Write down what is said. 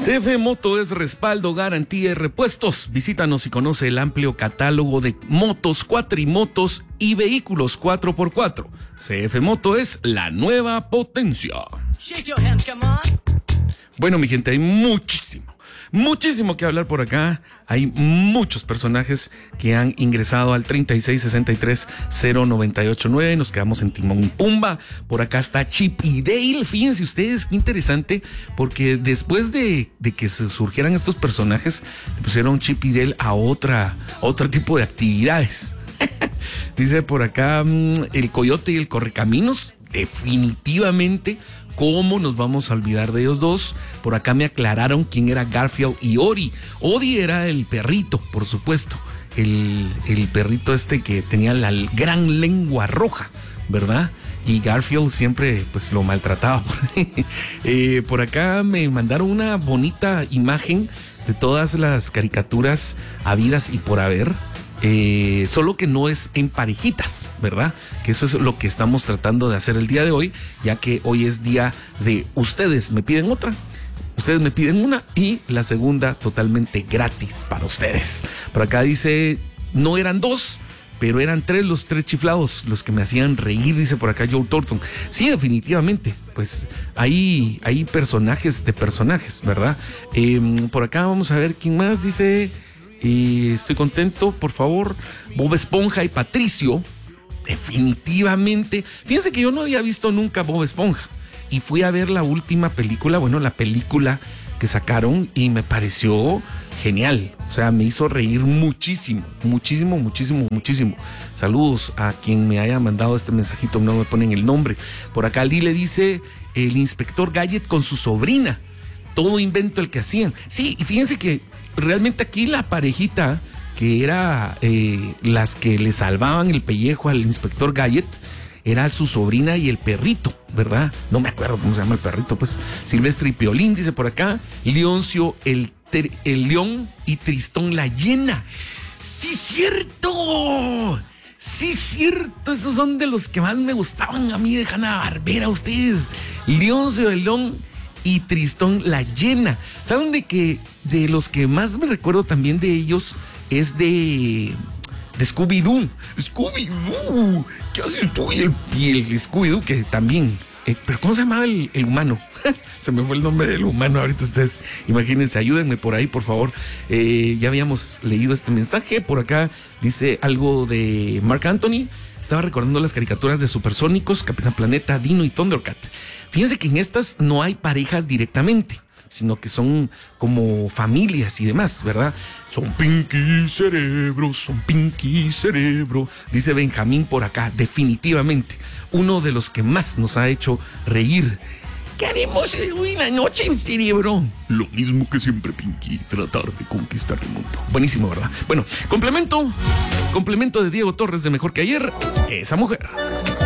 CF Moto es respaldo, garantía y repuestos. Visítanos y conoce el amplio catálogo de motos, cuatrimotos y vehículos 4x4. CF Moto es la nueva potencia. Bueno, mi gente, hay muchísimo que hablar por acá. Hay muchos personajes que han ingresado al 36630989. Nos quedamos en Timón y Pumba. Por acá está Chip y Dale. Fíjense ustedes qué interesante, porque después de que se surgieran estos personajes, le pusieron Chip y Dale a otro tipo de actividades. Dice por acá el Coyote y el Correcaminos. Definitivamente, ¿cómo nos vamos a olvidar de ellos dos? Por acá me aclararon quién era Garfield y Ori. Ori era el perrito, por supuesto. El perrito que tenía la gran lengua roja, ¿verdad? Y Garfield siempre pues lo maltrataba. Por acá me mandaron una bonita imagen de todas las caricaturas habidas y por haber. Solo que no es en parejitas, ¿verdad? Que eso es lo que estamos tratando de hacer el día de hoy, ya que hoy es día de ustedes me piden otra, ustedes me piden una y la segunda totalmente gratis para ustedes. Por acá dice, no eran dos, pero eran los tres chiflados los que me hacían reír, dice por acá Joe Thornton. Sí, definitivamente, pues hay personajes de personajes, ¿verdad? Por acá vamos a ver quién más dice... Y estoy contento, por favor. Bob Esponja y Patricio. Definitivamente. Fíjense que yo no había visto nunca Bob Esponja. Y fui a ver la última película, la película que sacaron, y me pareció genial. O sea, me hizo reír muchísimo. Saludos a quien me haya mandado este mensajito, no me ponen el nombre. Por acá Lee le dice el inspector Gadget con su sobrina. Todo invento el que hacían. Sí, y fíjense que realmente aquí la parejita que era las que le salvaban el pellejo al inspector Gadget era su sobrina y el perrito, ¿verdad? No me acuerdo cómo se llama el perrito, pues. Silvestre y Piolín, dice por acá. Leoncio el león y Tristón la hiena. ¡Sí, cierto! Sí, cierto, esos son de los que más me gustaban a mí de Hanna-Barbera, ustedes. Leoncio el león y Tristón la hiena. ¿Saben de los que más me recuerdo también de ellos es de Scooby-Doo? Scooby-Doo, ¿qué haces tú? Y el Scooby-Doo que también, pero ¿cómo se llamaba el humano? Se me fue el nombre del humano ahorita ustedes. Imagínense, ayúdenme por ahí, por favor. Ya habíamos leído este mensaje. Por acá dice algo de Mark Anthony. Estaba recordando las caricaturas de Supersónicos, Capitán Planeta, Dino y Thundercat. Fíjense que en estas no hay parejas directamente, sino que son como familias y demás, ¿verdad? Son Pinky Cerebro, dice Benjamín por acá. Definitivamente, uno de los que más nos ha hecho reír. ¿Qué haremos hoy en la noche, cerebro? Lo mismo que siempre, Pinky, tratar de conquistar el mundo. Buenísimo, ¿verdad? Bueno, complemento de Diego Torres de Mejor que Ayer, esa mujer.